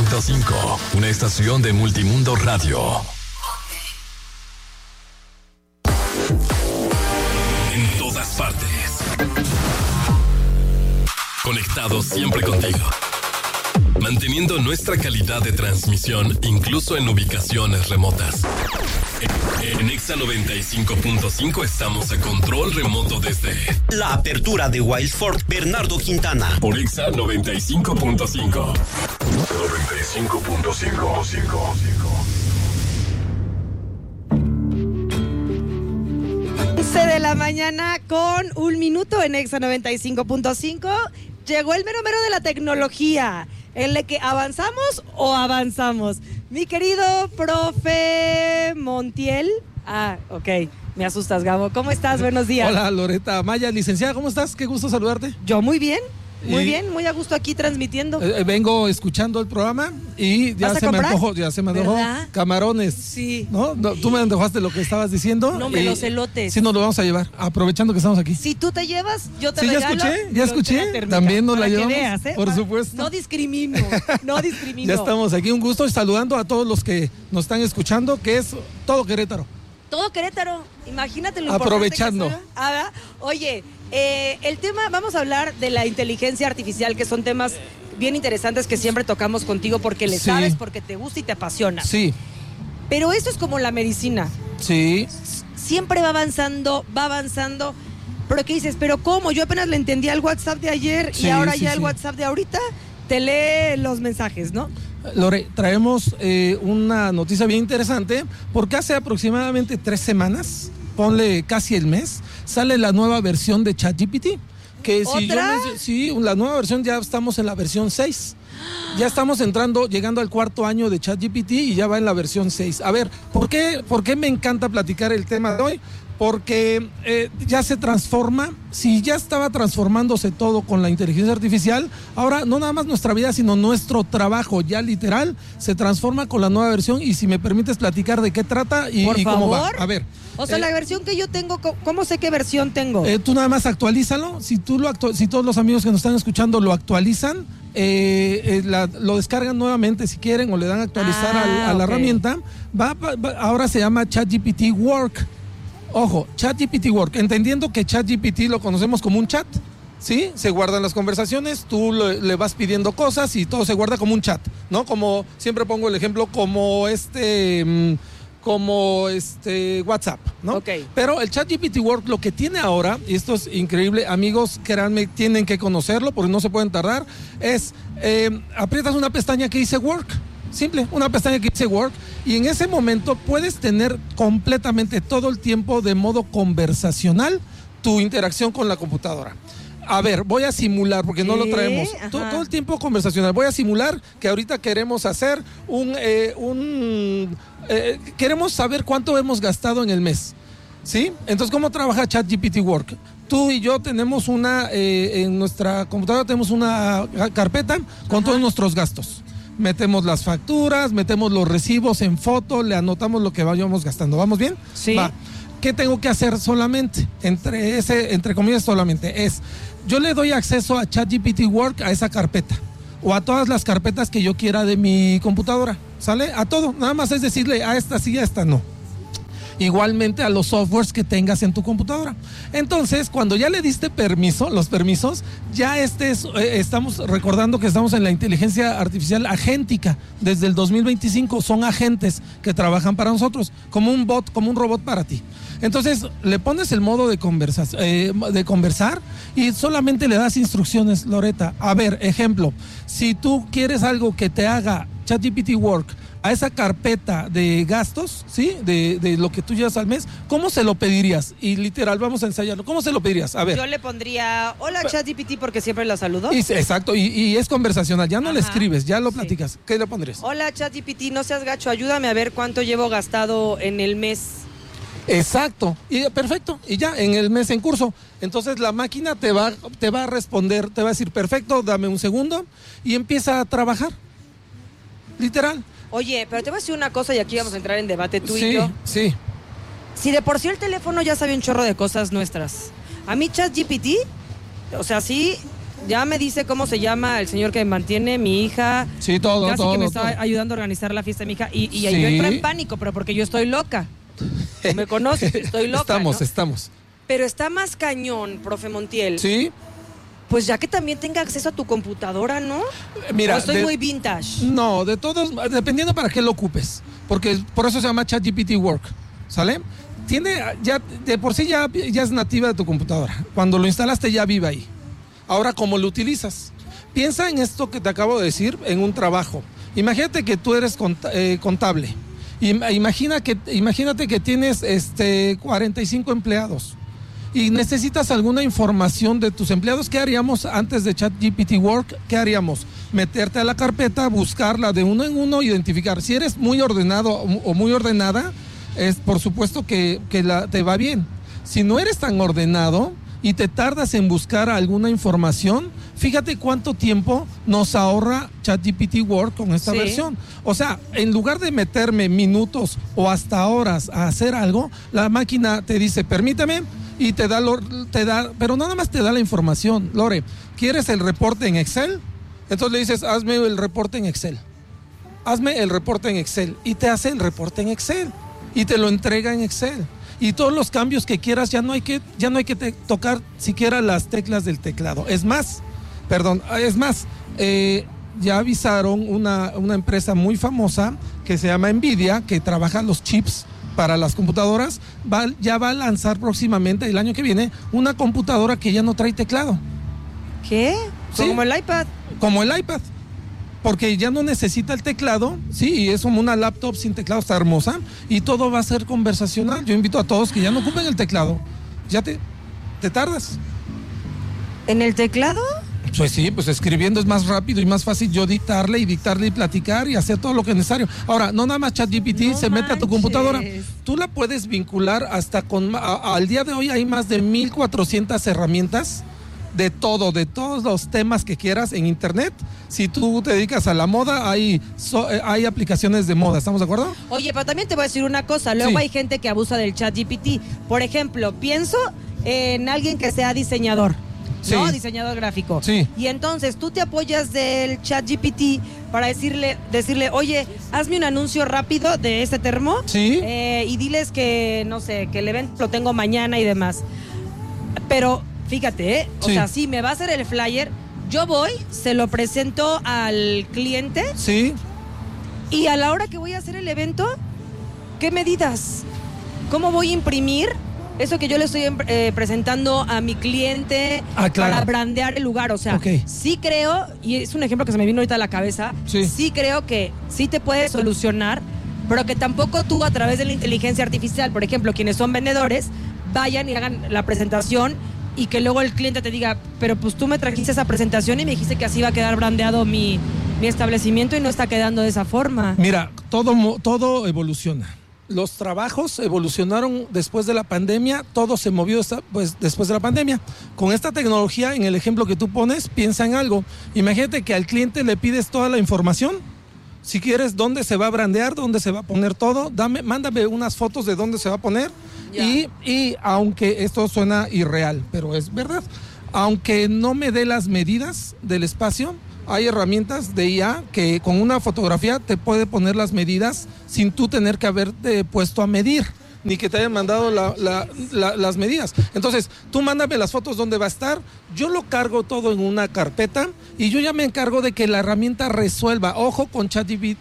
95.5, una estación de Multimundo Radio. En todas partes. Conectados siempre contigo. Manteniendo nuestra calidad de transmisión incluso en ubicaciones remotas. En Exa 95.5 estamos a control remoto desde la apertura de Wild Ford Bernardo Quintana. Por Exa 95.5. 11 de la mañana con 1 minuto en Exa 95.5. Llegó el mero mero de la tecnología, en el que avanzamos o avanzamos. Mi querido profe Montiel. Ok, me asustas, Gabo. ¿Cómo estás? Buenos días. Hola, Loreta Maya, licenciada, ¿cómo estás? Qué gusto saludarte. Yo muy bien, muy a gusto aquí transmitiendo. Vengo escuchando el programa y ya se me antojó, ¿verdad? Camarones. Sí. ¿No? Tú me antojaste lo que estabas diciendo. No, hombre, los elotes. Sí, nos lo vamos a llevar, aprovechando que estamos aquí. Si tú te llevas, yo te sí, regalo. Ya escuché. También nos la llevamos. Que veas, por supuesto. No discrimino. Ya estamos aquí, un gusto, saludando a todos los que nos están escuchando, que es todo Querétaro. Todo Querétaro, imagínate lo aprovechando. Importante que oye, el tema, vamos a hablar de la inteligencia artificial, que son temas bien interesantes que siempre tocamos contigo porque le sabes, porque te gusta y te apasiona. Sí. Pero esto es como la medicina. Sí. Siempre va avanzando, pero ¿qué dices? ¿Pero cómo? Yo apenas le entendí al WhatsApp de ayer y ahora el WhatsApp de ahorita te lee los mensajes, ¿no? Lore, traemos una noticia bien interesante porque hace aproximadamente 3 semanas, ponle casi el mes, sale la nueva versión de ChatGPT. Que la nueva versión, ya estamos en la versión 6. Ya estamos llegando al 4º año de ChatGPT y ya va en la versión 6. A ver, ¿por qué me encanta platicar el tema de hoy? Porque ya se transforma. Si ya estaba transformándose todo con la inteligencia artificial, ahora no nada más nuestra vida, sino nuestro trabajo ya literal se transforma con la nueva versión. Y si me permites platicar de qué trata y cómo va. A ver. O sea, la versión que yo tengo, ¿cómo sé qué versión tengo? Tú nada más actualízalo. Si todos los amigos que nos están escuchando lo actualizan, lo descargan nuevamente si quieren o le dan a actualizar a la herramienta, ahora se llama ChatGPT Work. Ojo, ChatGPT Work, entendiendo que ChatGPT lo conocemos como un chat, ¿sí? Se guardan las conversaciones, tú le vas pidiendo cosas y todo se guarda como un chat, ¿no? Como siempre pongo el ejemplo, como WhatsApp, ¿no? Okay. Pero el ChatGPT Work lo que tiene ahora, y esto es increíble, amigos, créanme, tienen que conocerlo porque no se pueden tardar, es aprietas una pestaña que dice Work. Simple, una pestaña que dice Work, y en ese momento puedes tener completamente todo el tiempo de modo conversacional tu interacción con la computadora. A ver, voy a simular, porque no lo traemos. Todo el tiempo conversacional. Voy a simular que ahorita queremos hacer queremos saber cuánto hemos gastado en el mes, ¿sí? Entonces, ¿cómo trabaja ChatGPT Work? Tú y yo tenemos en nuestra computadora tenemos una carpeta con todos nuestros gastos. Metemos las facturas, metemos los recibos en foto, le anotamos lo que vayamos gastando. ¿Vamos bien? Sí. Va. ¿Qué tengo que hacer solamente? Entre comillas solamente, yo le doy acceso a ChatGPT Work a esa carpeta o a todas las carpetas que yo quiera de mi computadora, ¿sale? A todo, nada más es decirle a esta sí, a esta no. Igualmente a los softwares que tengas en tu computadora. Entonces, cuando ya le diste los permisos, ya estamos recordando que estamos en la inteligencia artificial agéntica. Desde el 2025 son agentes que trabajan para nosotros, como un bot, como un robot para ti. Entonces, le pones el modo de conversar y solamente le das instrucciones, Loreta. A ver, ejemplo, si tú quieres algo que te haga ChatGPT Work a esa carpeta de gastos, ¿sí? De lo que tú llevas al mes, ¿cómo se lo pedirías? Y literal, vamos a ensayarlo. ¿Cómo se lo pedirías? A ver. Yo le pondría, hola ChatGPT, porque siempre la saludo. Exacto, y es conversacional, ya no le escribes, ya lo platicas. ¿Qué le pondrías? Hola ChatGPT, no seas gacho, ayúdame a ver cuánto llevo gastado en el mes. Exacto, y perfecto, y ya en el mes en curso. Entonces la máquina te va a responder, te va a decir, perfecto, dame un segundo, y empieza a trabajar. Literal. Oye, pero te voy a decir una cosa y aquí vamos a entrar en debate tú y yo. Sí. Si de por sí el teléfono ya sabe un chorro de cosas nuestras, a mí ChatGPT, o sea, sí, Ya me dice cómo se llama el señor que me mantiene, mi hija. Sí, todo, Casi todo. que me está todo. ayudando a organizar la fiesta de mi hija. Y Sí. yo entro en pánico, pero porque yo estoy loca. Me conoces, estoy loca, Estamos. Pero está más cañón, profe Montiel. Sí. Pues ya que también tenga acceso a tu computadora, ¿no? Mira, ¿O estoy muy vintage? No, de todos, dependiendo para qué lo ocupes. Porque por eso se llama ChatGPT Work. ¿Sale? Ya, de por sí ya es nativa de tu computadora. Cuando lo instalaste ya vive ahí. Ahora, ¿cómo lo utilizas? Piensa en esto que te acabo de decir, en un trabajo. Imagínate que tú eres contable. Imagínate que tienes 45 empleados y necesitas alguna información de tus empleados. ¿Qué haríamos antes de ChatGPT Work? ¿Qué haríamos? Meterte a la carpeta, buscarla de uno en uno, identificar. Si eres muy ordenado o muy ordenada, por supuesto que te va bien. Si no eres tan ordenado y te tardas en buscar alguna información, fíjate cuánto tiempo nos ahorra ChatGPT Work con esta versión. O sea, en lugar de meterme minutos o hasta horas a hacer algo, la máquina te dice, permíteme, y te da, pero no nada más te da la información. Lore, ¿quieres el reporte en Excel? Entonces le dices, hazme el reporte en Excel. Hazme el reporte en Excel. Y te hace el reporte en Excel. Y te lo entrega en Excel. Y todos los cambios que quieras, ya no hay que tocar siquiera las teclas del teclado. Es más, ya avisaron una empresa muy famosa que se llama Nvidia, que trabaja los chips para las computadoras, ya va a lanzar próximamente, el año que viene, una computadora que ya no trae teclado. ¿Qué? ¿Sí? Como el iPad. Como el iPad. Porque ya no necesita el teclado, sí, y es como una laptop sin teclado, está hermosa, y todo va a ser conversacional. Yo invito a todos que ya no ocupen el teclado. Ya te tardas. ¿En el teclado? Pues sí, pues escribiendo es más rápido y más fácil yo dictarle y platicar y hacer todo lo que es necesario. Ahora, no nada más ChatGPT se mete a tu computadora. Tú la puedes vincular hasta al día de hoy hay más de 1,400 herramientas de todos los temas que quieras en internet. Si tú te dedicas a la moda, hay aplicaciones de moda, ¿estamos de acuerdo? Oye, pero también te voy a decir una cosa, luego hay gente que abusa del ChatGPT. Por ejemplo, pienso en alguien que sea diseñador. ¿No? Diseñador gráfico. Sí. Y entonces tú te apoyas del ChatGPT para decirle, oye, hazme un anuncio rápido de este termo. Sí. Y diles que, no sé, que el evento lo tengo mañana y demás. Pero fíjate, o sea, si me va a hacer el flyer, yo voy, se lo presento al cliente. Sí. Y a la hora que voy a hacer el evento, ¿qué medidas? ¿Cómo voy a imprimir eso que yo le estoy presentando a mi cliente para brandear el lugar? O sea, sí creo, y es un ejemplo que se me vino ahorita a la cabeza, sí creo que sí te puede solucionar, pero que tampoco tú a través de la inteligencia artificial, por ejemplo, quienes son vendedores, vayan y hagan la presentación y que luego el cliente te diga, pero pues tú me trajiste esa presentación y me dijiste que así va a quedar brandeado mi establecimiento y no está quedando de esa forma. Mira, todo evoluciona. Los trabajos evolucionaron después de la pandemia, todo se movió después de la pandemia. Con esta tecnología, en el ejemplo que tú pones, piensa en algo. Imagínate que al cliente le pides toda la información. Si quieres, dónde se va a brandear, dónde se va a poner todo, mándame unas fotos de dónde se va a poner. Y aunque esto suena irreal, pero es verdad, aunque no me dé las medidas del espacio, hay herramientas de IA que con una fotografía te puede poner las medidas sin tú tener que haberte puesto a medir, ni que te hayan mandado las medidas. Entonces, tú mándame las fotos donde va a estar, yo lo cargo todo en una carpeta y yo ya me encargo de que la herramienta resuelva. Ojo con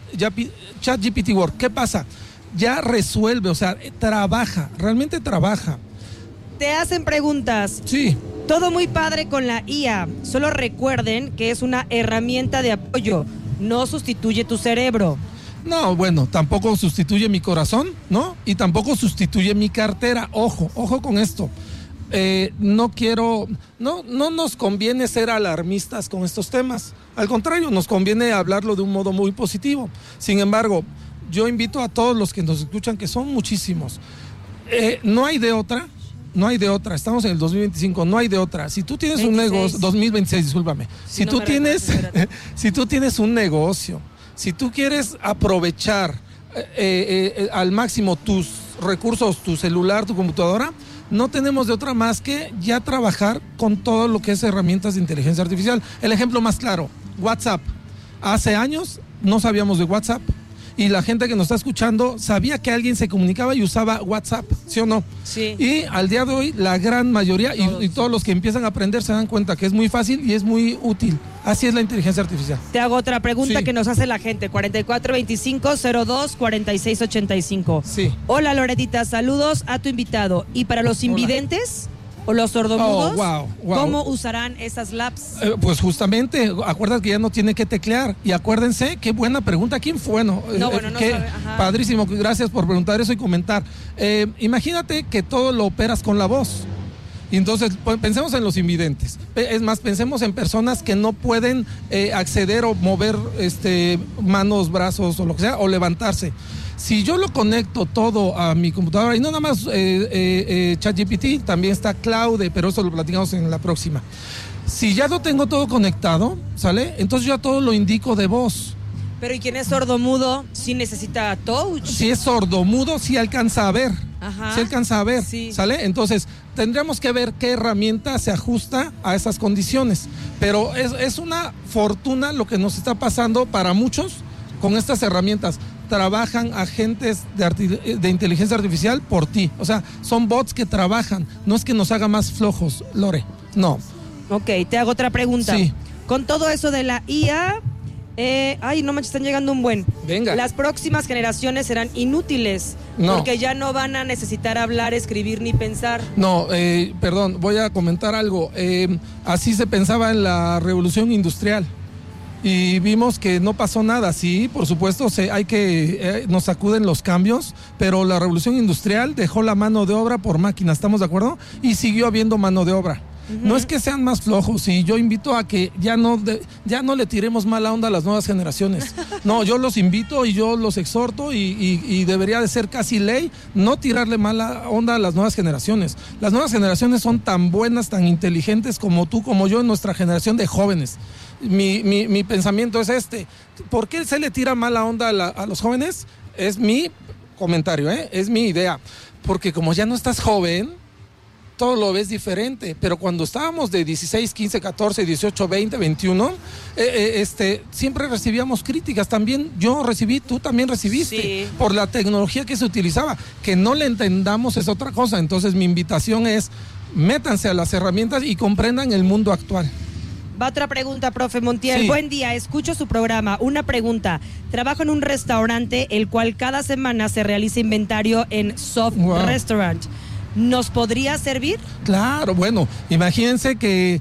ChatGPT Work. ¿Qué pasa? Ya resuelve, o sea, realmente trabaja. Te hacen preguntas. Sí. Todo muy padre con la IA. Solo recuerden que es una herramienta de apoyo. No sustituye tu cerebro. No, bueno, tampoco sustituye mi corazón, ¿no? Y tampoco sustituye mi cartera. Ojo con esto. No nos conviene ser alarmistas con estos temas. Al contrario, nos conviene hablarlo de un modo muy positivo. Sin embargo, yo invito a todos los que nos escuchan, que son muchísimos. No hay de otra. Estamos en el 2025, no hay de otra. Si tú tienes 26. un negocio, 2026, discúlpame. Si tú tienes un negocio, si tú quieres aprovechar al máximo tus recursos, tu celular, tu computadora, no tenemos de otra más que ya trabajar con todo lo que es herramientas de inteligencia artificial. El ejemplo más claro, WhatsApp. Hace años no sabíamos de WhatsApp y la gente que nos está escuchando sabía que alguien se comunicaba y usaba WhatsApp, ¿sí o no? Sí. Y al día de hoy la gran mayoría y todos los que empiezan a aprender se dan cuenta que es muy fácil y es muy útil. Así es la inteligencia artificial. Te hago otra pregunta Sí. que nos hace la gente, 4425-02-4685. Sí. Hola Loretita, saludos a tu invitado. ¿Y para los invidentes o los sordomudos, wow. cómo usarán esas labs? Pues justamente, acuérdate que ya no tiene que teclear. Y acuérdense, qué buena pregunta. ¿Quién fue? No sabe, ajá. Padrísimo, gracias por preguntar eso y comentar. Imagínate que todo lo operas con la voz. Y entonces, pues, pensemos en los invidentes. Es más, pensemos en personas que no pueden acceder o mover manos, brazos o lo que sea, o levantarse. Si yo lo conecto todo a mi computadora, y no nada más ChatGPT, también está Claude, pero eso lo platicamos en la próxima. Si ya lo tengo todo conectado, ¿sale? Entonces yo a todo lo indico de voz. Pero ¿y quién es sordomudo sí necesita touch? Si es sordomudo, sí alcanza a ver. Ajá. Sí alcanza a ver, Sí. ¿sale? Entonces, tendríamos que ver qué herramienta se ajusta a esas condiciones. Pero es una fortuna lo que nos está pasando para muchos con estas herramientas. Trabajan agentes de inteligencia artificial por ti. O sea, son bots que trabajan. No es que nos haga más flojos, Lore. No. Ok, te hago otra pregunta. Sí. Con todo eso de la IA, no manches, están llegando un buen. Venga. Las próximas generaciones serán inútiles. No. Porque ya no van a necesitar hablar, escribir ni pensar. No, perdón, voy a comentar algo. Así se pensaba en la revolución industrial. Y vimos que no pasó nada. Sí, por supuesto, nos sacuden los cambios, pero la revolución industrial dejó la mano de obra por máquina, ¿estamos de acuerdo? Y siguió habiendo mano de obra. No es que sean más flojos, y yo invito a que ya no le tiremos mala onda a las nuevas generaciones. No, yo los invito y yo los exhorto y debería de ser casi ley no tirarle mala onda a las nuevas generaciones. Las nuevas generaciones son tan buenas, tan inteligentes como tú, como yo en nuestra generación de jóvenes. Mi pensamiento es ¿por qué se le tira mala onda a los jóvenes? Es mi comentario, es mi idea. Porque como ya no estás joven, todo lo ves diferente, pero cuando estábamos de 16, 15, 14, 18, 20, 21, siempre recibíamos críticas. También yo recibí, tú también recibiste, Sí. por la tecnología que se utilizaba. Que no le entendamos es otra cosa. Entonces mi invitación es, métanse a las herramientas y comprendan el mundo actual. Va otra pregunta, profe Montiel. Sí. Buen día, escucho su programa. Una pregunta. Trabajo en un restaurante el cual cada semana se realiza inventario en Soft Wow. Restaurant. ¿Nos podría servir? Claro, bueno, imagínense que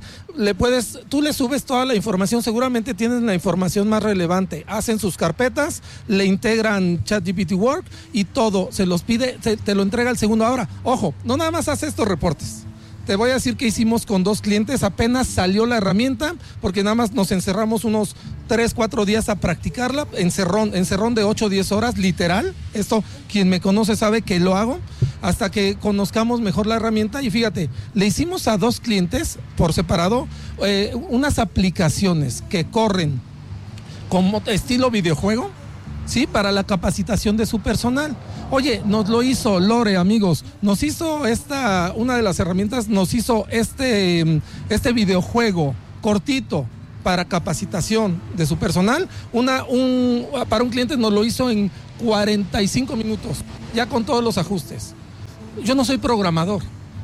tú le subes toda la información, seguramente tienen la información más relevante, hacen sus carpetas, le integran ChatGPT Work y todo, se los pide, te lo entrega al segundo. Ahora, ojo, no nada más hace estos reportes. Te voy a decir que hicimos con 2 clientes, apenas salió la herramienta, porque nada más nos encerramos unos 3, 4 días a practicarla, encerrón de 8, 10 horas, literal. Esto, quien me conoce sabe que lo hago, hasta que conozcamos mejor la herramienta. Y fíjate, le hicimos a 2 clientes por separado unas aplicaciones que corren como estilo videojuego, ¿sí? Para la capacitación de su personal. Oye, nos lo hizo Lore, amigos, nos hizo una de las herramientas, nos hizo este videojuego cortito para capacitación de su personal. Para un cliente nos lo hizo en 45 minutos, ya con todos los ajustes. Yo no soy programador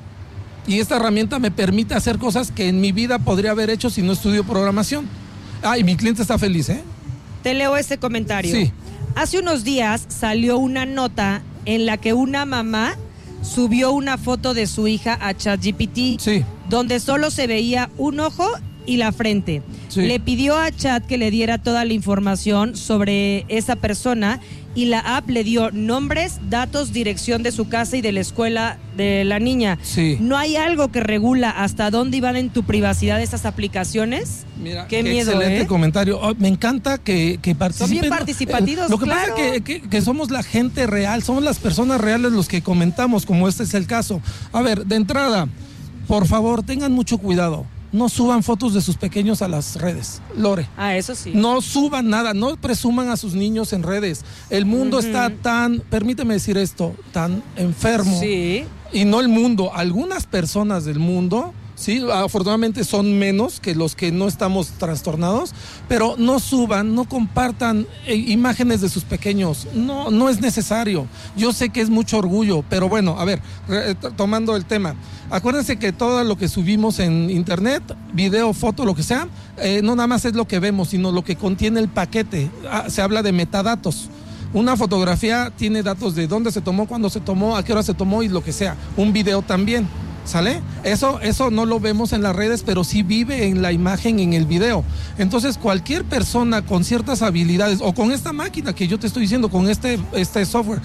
y esta herramienta me permite hacer cosas que en mi vida podría haber hecho si no estudio programación. Y mi cliente está feliz, ¿eh? Te leo este comentario. Sí. Hace unos días salió una nota en la que una mamá subió una foto de su hija a ChatGPT, Sí. donde solo se veía un ojo y la frente. Sí. Le pidió a Chat que le diera toda la información sobre esa persona y la app le dio nombres, datos, dirección de su casa y de la escuela de la niña. Sí. ¿No hay algo que regula hasta dónde van en tu privacidad esas aplicaciones? Mira, qué miedo, excelente comentario. Me encanta que participen. Son bien participativos, Lo que claro. pasa es que somos la gente real, somos las personas reales los que comentamos, como este es el caso. A ver, de entrada, por favor, tengan mucho cuidado. No suban fotos de sus pequeños a las redes, Lore. Eso sí. No suban nada, no presuman a sus niños en redes. El mundo está permíteme decir esto, tan enfermo. Sí. y no el mundo, algunas personas del mundo, sí, afortunadamente son menos que los que no estamos trastornados, pero no suban, no compartan imágenes de sus pequeños, no es necesario. Yo sé que es mucho orgullo, pero bueno, a ver, tomando el tema, acuérdense que todo lo que subimos en internet, video, foto, lo que sea, no nada más es lo que vemos, sino lo que contiene el paquete. Se habla de metadatos. Una fotografía tiene datos de dónde se tomó, cuándo se tomó, a qué hora se tomó y lo que sea. Un video también, ¿sale? Eso no lo vemos en las redes, pero sí vive en la imagen, en el video. Entonces, cualquier persona con ciertas habilidades, o con esta máquina que yo te estoy diciendo, con este software,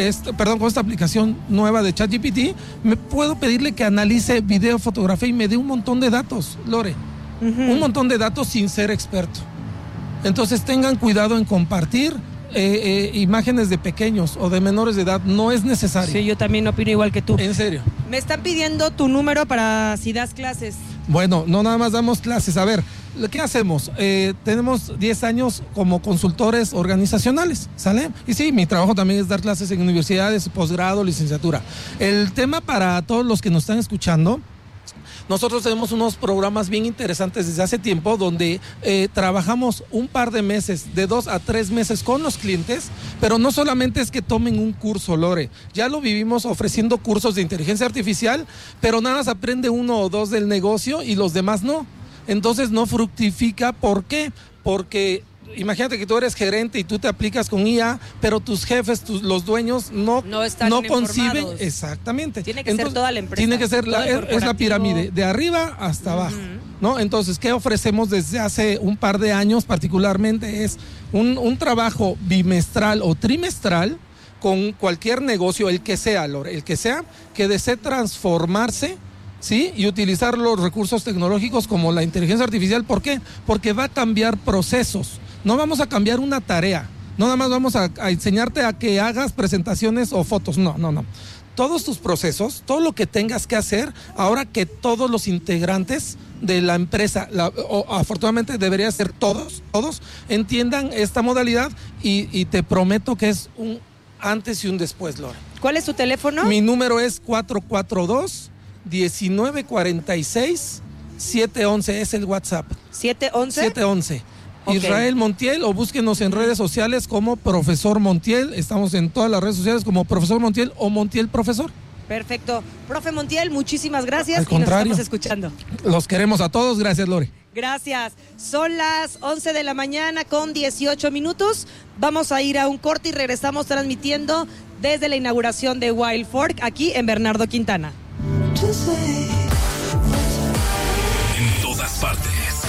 con esta aplicación nueva de ChatGPT, me puedo pedirle que analice video, fotografía y me dé un montón de datos, Lore. Un montón de datos sin ser experto. Entonces, tengan cuidado en compartir imágenes de pequeños o de menores de edad, no es necesario. Sí, yo también opino igual que tú. En serio. Me están pidiendo tu número para si das clases. Bueno, no nada más damos clases. A ver, ¿qué hacemos? Tenemos 10 años como consultores organizacionales, ¿sale? Y sí, mi trabajo también es dar clases en universidades, posgrado, licenciatura. El tema para todos los que nos están escuchando, nosotros tenemos unos programas bien interesantes desde hace tiempo donde trabajamos un par de meses, de 2 a 3 meses con los clientes, pero no solamente es que tomen un curso, Lore, ya lo vivimos ofreciendo cursos de inteligencia artificial, pero nada más aprende 1 o 2 del negocio y los demás no. Entonces no fructifica. ¿Por qué? Porque imagínate que tú eres gerente y tú te aplicas con IA, pero tus jefes, los dueños no conciben. Exactamente. Tiene que ser toda la empresa. Tiene que ser es la pirámide, de arriba hasta abajo, ¿no? Entonces, ¿qué ofrecemos desde hace un par de años particularmente? Es un trabajo bimestral o trimestral con cualquier negocio, el que sea, Lore, el que sea, que desee transformarse, ¿sí? Y utilizar los recursos tecnológicos como la inteligencia artificial. ¿Por qué? Porque va a cambiar procesos. No vamos a cambiar una tarea. No nada más vamos a enseñarte a que hagas presentaciones o fotos. No. Todos tus procesos, todo lo que tengas que hacer, ahora que todos los integrantes de la empresa, afortunadamente debería ser todos, entiendan esta modalidad y te prometo que es un antes y un después, Lore. ¿Cuál es tu teléfono? Mi número es 442-1946-711, es el WhatsApp. ¿711? 711. Okay. Israel Montiel, o búsquenos en redes sociales como Profesor Montiel. Estamos en todas las redes sociales como Profesor Montiel o Montiel Profesor. Perfecto. Profe Montiel, muchísimas gracias. Al contrario, y nos estamos escuchando. Los queremos a todos. Gracias, Lore. Gracias. Son las 11 de la mañana con 18 minutos. Vamos a ir a un corte y regresamos transmitiendo desde la inauguración de Wild Fork aquí en Bernardo Quintana. En todas partes.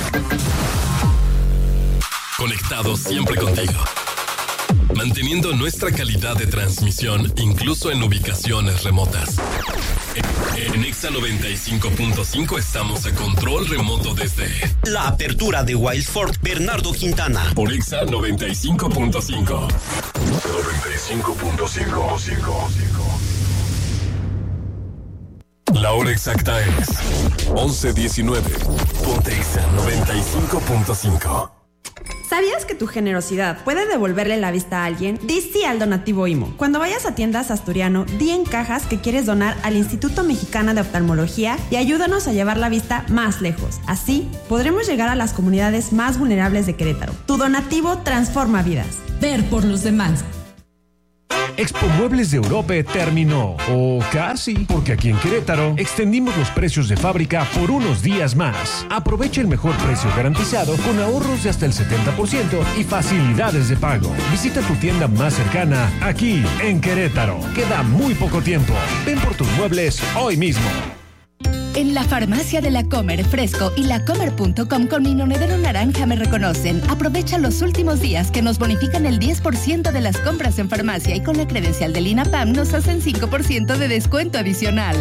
Conectados siempre contigo. Manteniendo nuestra calidad de transmisión incluso en ubicaciones remotas. En Exa 95.5 estamos a control remoto desde la apertura de Wild Fork Bernardo Quintana. Por Exa 95.5. 95.5. La hora exacta es 11:19. Ponte Exa 95.5. ¿Sabías que tu generosidad puede devolverle la vista a alguien? Di sí al donativo IMO. Cuando vayas a tiendas Asturiano, di en cajas que quieres donar al Instituto Mexicano de Oftalmología y ayúdanos a llevar la vista más lejos. Así, podremos llegar a las comunidades más vulnerables de Querétaro. Tu donativo transforma vidas. Ver por los demás. Expo Muebles de Europe terminó, o casi, porque aquí en Querétaro extendimos los precios de fábrica por unos días más. Aprovecha el mejor precio garantizado con ahorros de hasta el 70% y facilidades de pago. Visita tu tienda más cercana aquí en Querétaro. Queda muy poco tiempo. Ven por tus muebles hoy mismo. En la farmacia de La Comer Fresco y lacomer.com con mi monedero naranja me reconocen. Aprovecha los últimos días que nos bonifican el 10% de las compras en farmacia y con la credencial del INAPAM nos hacen 5% de descuento adicional.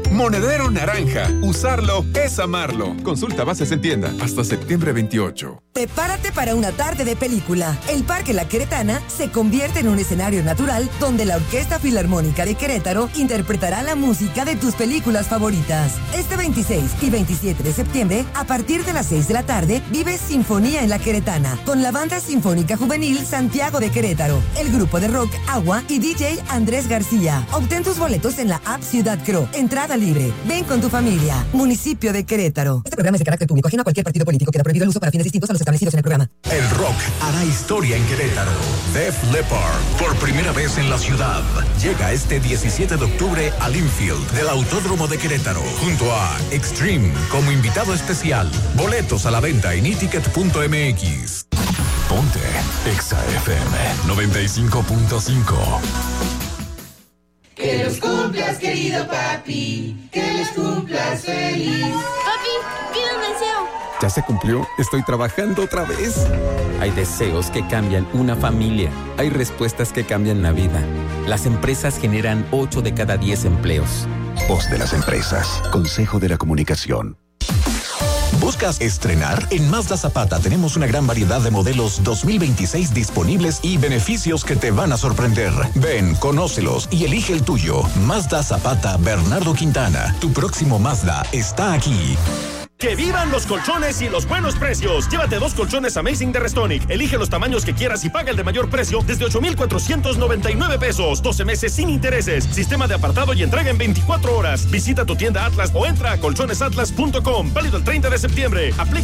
Monedero naranja. Usarlo es amarlo. Consulta bases en tienda hasta septiembre 28. Prepárate para una tarde de película. El Parque La Queretana se convierte en un escenario natural donde la Orquesta Filarmónica de Querétaro interpretará la música de tus películas favoritas. Este 26 y 27 de septiembre, a partir de las 6 de la tarde, vive Sinfonía en La Queretana con la Banda Sinfónica Juvenil Santiago de Querétaro, el grupo de rock Agua y DJ Andrés García. Obtén tus boletos en la app Ciudad Cro. Entrada libre. Ven con tu familia. Municipio de Querétaro. Este programa es de carácter público, ajeno a cualquier partido político. Queda prohibido el uso para fines distintos a los establecidos en el programa. El rock hará historia en Querétaro. Def Leppard, por primera vez en la ciudad, llega este 17 de octubre al infield del Autódromo de Querétaro, junto a Extreme como invitado especial. Boletos a la venta en eticket.mx. Ponte Exa FM 95.5. Que los cumplas, querido papi, que les cumplas feliz. Papi, pide un deseo. ¿Ya se cumplió? Estoy trabajando otra vez. Hay deseos que cambian una familia. Hay respuestas que cambian la vida. Las empresas generan 8 de cada 10 empleos. Voz de las empresas. Consejo de la Comunicación. ¿Buscas estrenar? En Mazda Zapata tenemos una gran variedad de modelos 2026 disponibles y beneficios que te van a sorprender. Ven, conócelos y elige el tuyo. Mazda Zapata Bernardo Quintana. Tu próximo Mazda está aquí. ¡Que vivan los colchones y los buenos precios! Llévate 2 colchones Amazing de Restonic. Elige los tamaños que quieras y paga el de mayor precio desde 8,499 pesos. 12 meses sin intereses. Sistema de apartado y entrega en 24 horas. Visita tu tienda Atlas o entra a colchonesatlas.com. Válido el 30 de septiembre. Aplica